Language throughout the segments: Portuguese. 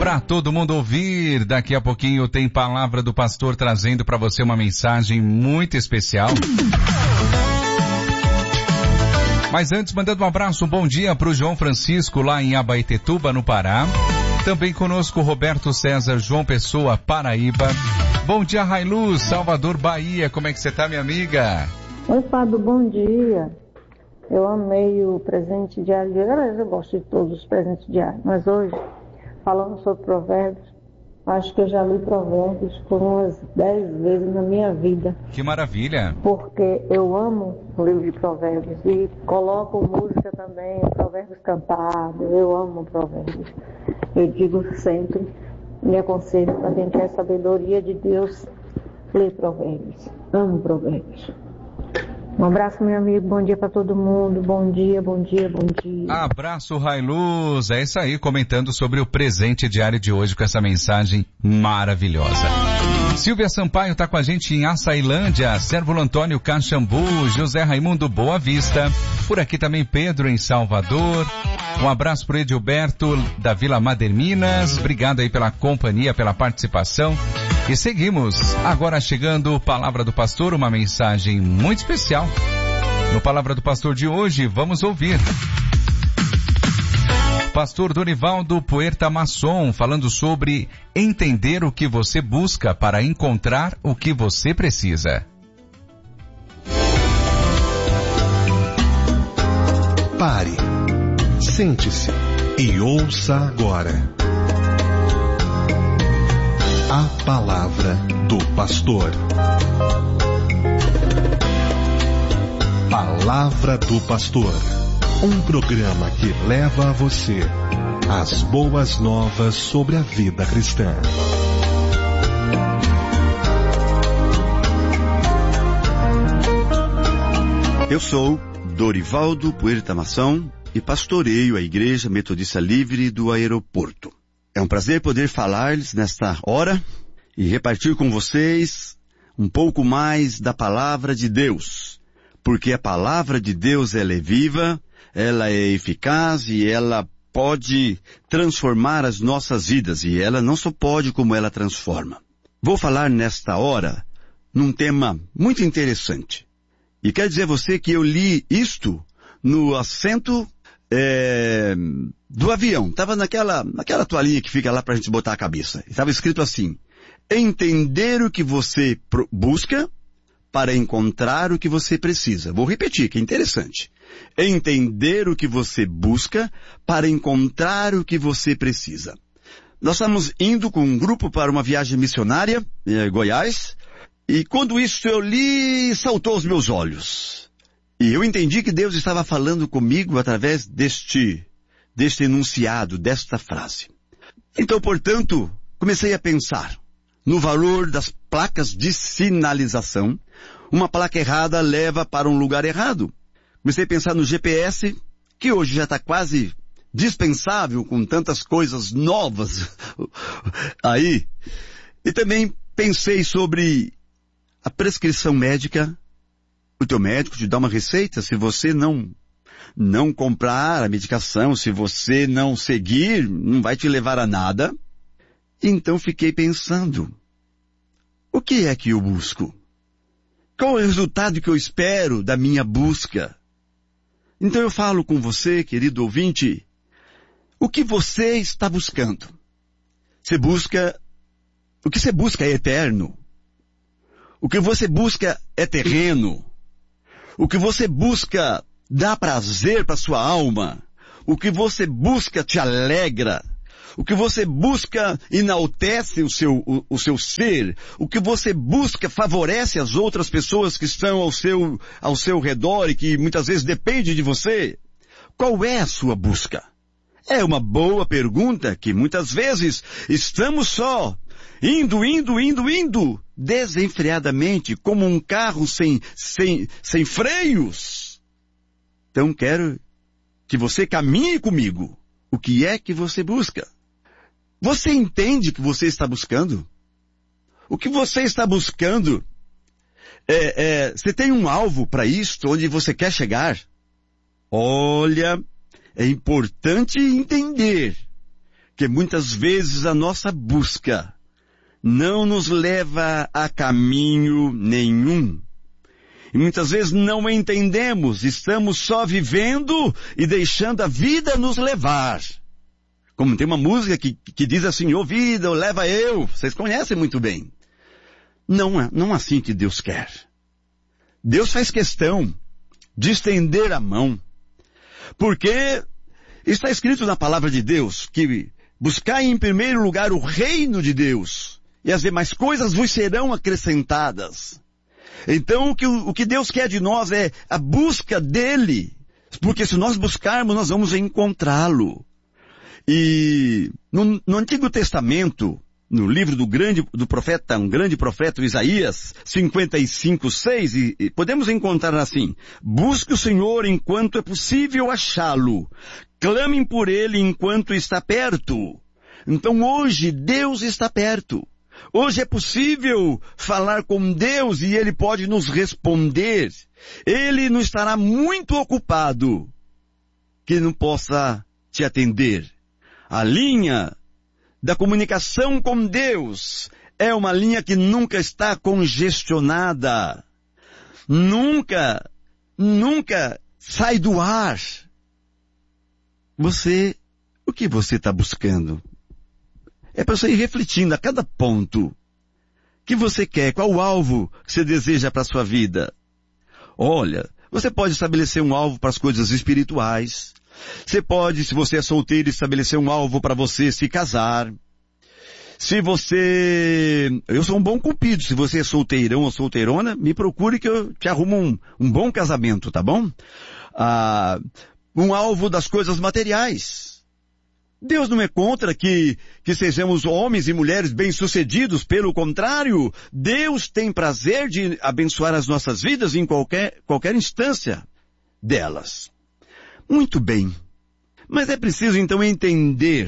Para todo mundo ouvir, daqui a pouquinho tem Palavra do Pastor trazendo para você uma mensagem muito especial. Mas antes, mandando um abraço, um bom dia para o João Francisco lá em Abaetetuba, no Pará. Também conosco Roberto César, João Pessoa, Paraíba. Bom dia, Railuz, Salvador, Bahia. Como é que você tá, minha amiga? Oi, Fábio, bom dia. Eu amei o presente diário. Aliás, eu gosto de todos os presentes diários. Mas hoje, falando sobre provérbios, acho que eu já li provérbios por umas 10 vezes na minha vida. Que maravilha! Porque eu amo o livro de provérbios e coloco música também, provérbios cantados. Eu amo provérbios. Eu digo sempre, me aconselho para quem quer sabedoria de Deus, ler provérbios. Amo provérbios. Um abraço, meu amigo. Bom dia para todo mundo. Bom dia, bom dia, bom dia. Abraço, Railuz. É isso aí, comentando sobre o presente diário de hoje com essa mensagem maravilhosa. Silvia Sampaio está com a gente em Açailândia, Sérvulo Antônio Caxambu, José Raimundo Boa Vista. Por aqui também Pedro em Salvador. Um abraço para o Edilberto da Vila Mader Minas. Obrigado aí pela companhia, pela participação. E seguimos, agora chegando Palavra do Pastor, uma mensagem muito especial. No Palavra do Pastor de hoje, vamos ouvir Pastor Dorivaldo Puerta Masson falando sobre entender o que você busca para encontrar o que você precisa. Pare, sente-se e ouça agora a Palavra do Pastor. Palavra do Pastor. Um programa que leva a você as boas novas sobre a vida cristã. Eu sou Dorivaldo Puerta Masson e pastoreio a Igreja Metodista Livre do Aeroporto. É um prazer poder falar-lhes nesta hora e repartir com vocês um pouco mais da Palavra de Deus. Porque a Palavra de Deus, ela é viva, ela é eficaz e ela pode transformar as nossas vidas. E ela não só pode, como ela transforma. Vou falar nesta hora num tema muito interessante. E quero dizer a você que eu li isto no assento do avião. Estava naquela toalhinha que fica lá para a gente botar a cabeça. Estava escrito assim: entender o que você busca para encontrar o que você precisa. Vou repetir, que é interessante. Entender o que você busca para encontrar o que você precisa. Nós estamos indo com um grupo para uma viagem missionária em Goiás, e quando isso eu li, saltou aos meus olhos. E eu entendi que Deus estava falando comigo através deste enunciado, desta frase. Então, portanto, comecei a pensar no valor das placas de sinalização. Uma placa errada leva para um lugar errado. Comecei a pensar no GPS, que hoje já está quase dispensável com tantas coisas novas aí. E também pensei sobre a prescrição médica. O teu médico te dá uma receita, se você não comprar a medicação, se você não seguir, não vai te levar a nada. Então fiquei pensando, o que é que eu busco? Qual é o resultado que eu espero da minha busca? Então eu falo com você, querido ouvinte, o que você está buscando? O que você busca é eterno. O que você busca é terreno. O que você busca dá prazer para sua alma. O que você busca te alegra. O que você busca enaltece o seu ser. O que você busca favorece as outras pessoas que estão ao seu redor e que muitas vezes dependem de você. Qual é a sua busca? É uma boa pergunta que muitas vezes estamos só indo, desenfreadamente, como um carro sem freios. Então quero que você caminhe comigo. O que é que você busca? Você entende o que você está buscando? O que você está buscando? Você tem um alvo para isto, onde você quer chegar? Olha, é importante entender que muitas vezes a nossa busca não nos leva a caminho nenhum. E muitas vezes não entendemos, estamos só vivendo e deixando a vida nos levar. Como tem uma música que diz assim, ô vida, leva eu, vocês conhecem muito bem. Não é assim que Deus quer. Deus faz questão de estender a mão, porque está escrito na palavra de Deus que buscai em primeiro lugar o reino de Deus, e as demais coisas vos serão acrescentadas. Então o que Deus quer de nós é a busca dele, porque se nós buscarmos, nós vamos encontrá-lo. E no Antigo Testamento, no livro um grande profeta, Isaías 55:6, e podemos encontrar assim: busque o Senhor enquanto é possível achá-lo, clamem por ele enquanto está perto. Então hoje Deus está perto. Hoje é possível falar com Deus e Ele pode nos responder. Ele não estará muito ocupado que não possa te atender. A linha da comunicação com Deus é uma linha que nunca está congestionada. Nunca sai do ar. O que você está buscando? É para você ir refletindo a cada ponto. Que você quer? Qual o alvo que você deseja para a sua vida? Olha, você pode estabelecer um alvo para as coisas espirituais. Você pode, se você é solteiro, estabelecer um alvo para você se casar. Eu sou um bom cupido. Se você é solteirão ou solteirona, me procure que eu te arrumo um bom casamento, tá bom? Um alvo das coisas materiais. Deus não é contra que sejamos homens e mulheres bem-sucedidos, pelo contrário, Deus tem prazer de abençoar as nossas vidas em qualquer instância delas. Muito bem, mas é preciso então entender,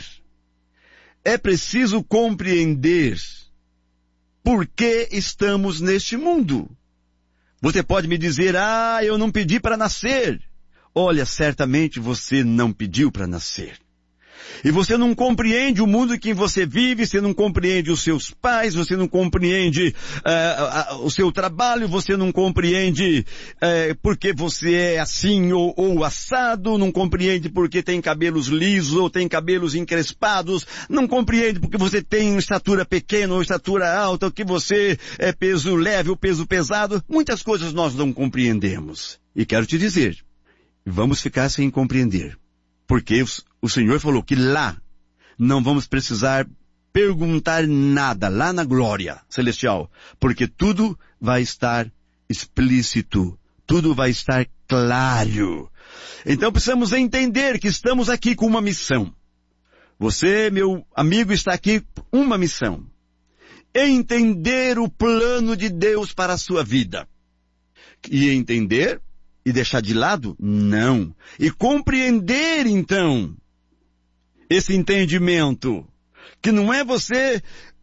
é preciso compreender por que estamos neste mundo. Você pode me dizer, eu não pedi para nascer. Olha, certamente você não pediu para nascer. E você não compreende o mundo em que você vive, você não compreende os seus pais, você não compreende o seu trabalho, você não compreende porque você é assim ou assado, não compreende porque tem cabelos lisos ou tem cabelos encrespados, não compreende porque você tem estatura pequena ou estatura alta, ou que você é peso leve ou peso pesado. Muitas coisas nós não compreendemos. E quero te dizer, vamos ficar sem compreender. Porque o Senhor falou que lá não vamos precisar perguntar nada, lá na glória celestial. Porque tudo vai estar explícito, tudo vai estar claro. Então precisamos entender que estamos aqui com uma missão. Você, meu amigo, está aqui com uma missão. Entender o plano de Deus para a sua vida. E entender e deixar de lado? Não. E compreender, então, esse entendimento, que não é você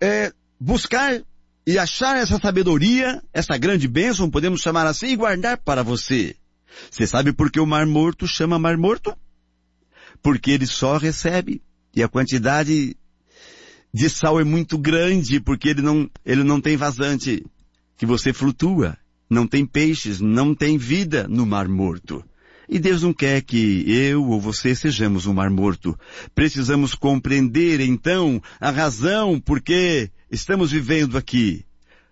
buscar e achar essa sabedoria, essa grande bênção, podemos chamar assim, e guardar para você. Você sabe por que o Mar Morto chama Mar Morto? Porque ele só recebe, e a quantidade de sal é muito grande, porque ele não tem vazante, que você flutua. Não tem peixes, não tem vida no Mar Morto. E Deus não quer que eu ou você sejamos um Mar Morto. Precisamos compreender, então, a razão por que estamos vivendo aqui.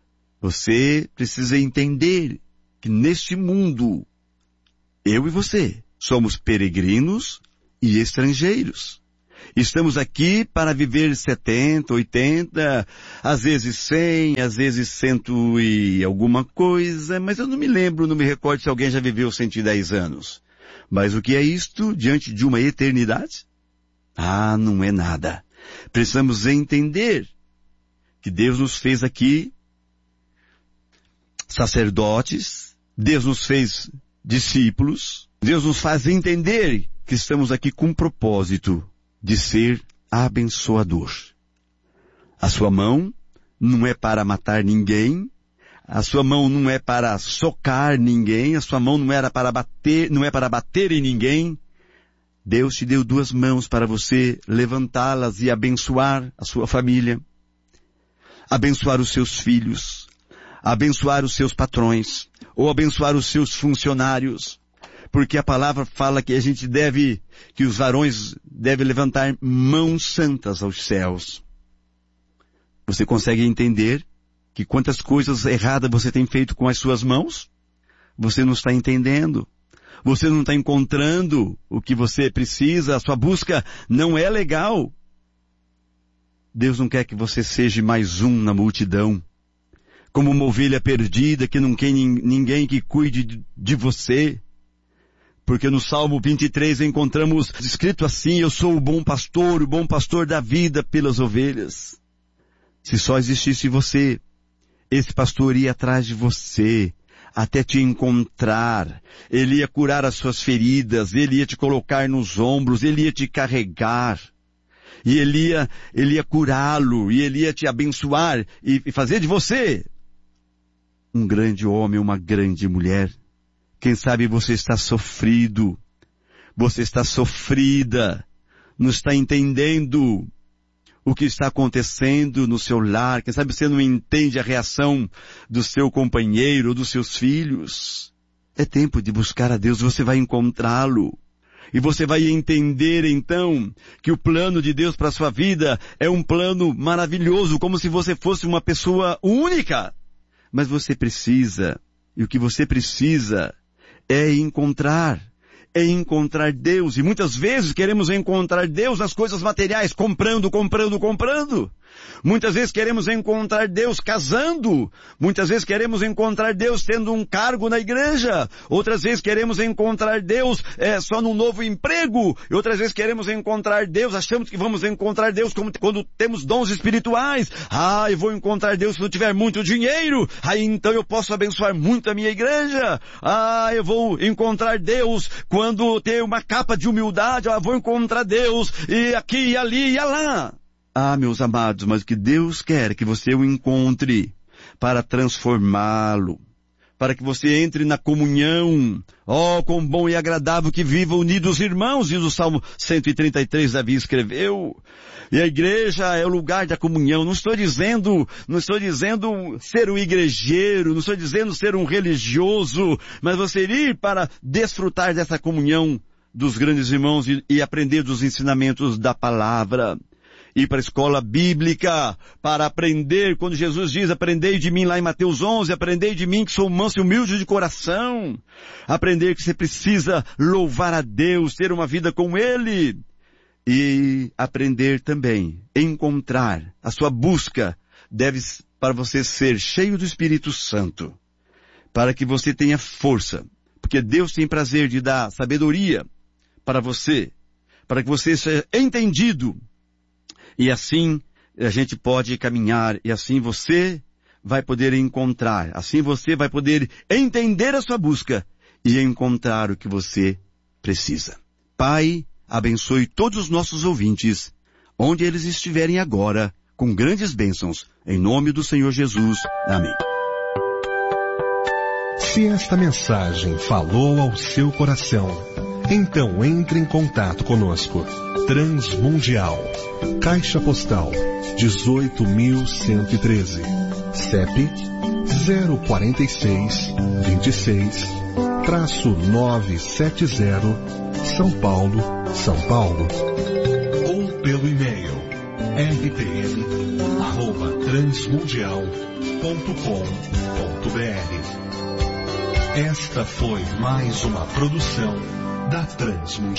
Você precisa entender que neste mundo, eu e você somos peregrinos e estrangeiros. Estamos aqui para viver 70, 80, às vezes 100, às vezes 100 e alguma coisa, mas eu não me recordo se alguém já viveu 110 anos. Mas o que é isto diante de uma eternidade? Não é nada. Precisamos entender que Deus nos fez aqui sacerdotes, Deus nos fez discípulos, Deus nos faz entender que estamos aqui com um propósito de ser abençoador. A sua mão não é para matar ninguém, a sua mão não é para socar ninguém, a sua mão não é para bater em ninguém. Deus te deu 2 mãos para você levantá-las e abençoar a sua família, abençoar os seus filhos, abençoar os seus patrões, ou abençoar os seus funcionários, porque a palavra fala que que os varões devem levantar mãos santas aos céus. Você consegue entender que quantas coisas erradas você tem feito com as suas mãos? Você não está entendendo. Você não está encontrando o que você precisa. A sua busca não é legal. Deus não quer que você seja mais um na multidão. Como uma ovelha perdida que não tem ninguém que cuide de você. Porque no Salmo 23 encontramos escrito assim: eu sou o bom pastor da vida pelas ovelhas. Se só existisse você, esse pastor ia atrás de você, até te encontrar. Ele ia curar as suas feridas, ele ia te colocar nos ombros, ele ia te carregar. E ele ia curá-lo, e ele ia te abençoar e fazer de você um grande homem, uma grande mulher. Quem sabe você está sofrido, você está sofrida, não está entendendo o que está acontecendo no seu lar. Quem sabe você não entende a reação do seu companheiro, dos seus filhos. É tempo de buscar a Deus, você vai encontrá-lo. E você vai entender então que o plano de Deus para a sua vida é um plano maravilhoso, como se você fosse uma pessoa única. Mas você precisa, e o que você precisa é encontrar Deus. E muitas vezes queremos encontrar Deus nas coisas materiais, comprando. Muitas vezes queremos encontrar Deus casando. Muitas vezes queremos encontrar Deus tendo um cargo na igreja. Outras vezes queremos encontrar Deus só num novo emprego. E outras vezes queremos encontrar Deus, achamos que vamos encontrar Deus quando temos dons espirituais. Eu vou encontrar Deus quando eu tiver muito dinheiro. Então eu posso abençoar muito a minha igreja. Eu vou encontrar Deus quando ter uma capa de humildade. Vou encontrar Deus e aqui, e ali, e lá. Meus amados, mas o que Deus quer é que você o encontre para transformá-lo, para que você entre na comunhão. Quão bom e agradável que vivam unidos irmãos, diz o Salmo 133, Davi escreveu. E a igreja é o lugar da comunhão. Não estou dizendo ser um igrejeiro, não estou dizendo ser um religioso, mas você ir para desfrutar dessa comunhão dos grandes irmãos e aprender dos ensinamentos da palavra. Ir para a escola bíblica, para aprender, quando Jesus diz, aprendei de mim lá em Mateus 11, aprendei de mim que sou manso e humilde de coração. Aprender que você precisa louvar a Deus, ter uma vida com Ele. E aprender também, encontrar, a sua busca deve para você ser cheio do Espírito Santo, para que você tenha força, porque Deus tem prazer de dar sabedoria para você, para que você seja entendido. E assim a gente pode caminhar, e assim você vai poder encontrar, assim você vai poder entender a sua busca e encontrar o que você precisa. Pai, abençoe todos os nossos ouvintes, onde eles estiverem agora, com grandes bênçãos, em nome do Senhor Jesus. Amém. Se esta mensagem falou ao seu coração, então entre em contato conosco. Transmundial, Caixa Postal 18.113, CEP 046-26-970, São Paulo, São Paulo. Ou pelo e-mail rpm@transmundial.com.br. Esta foi mais uma produção da Transmundial.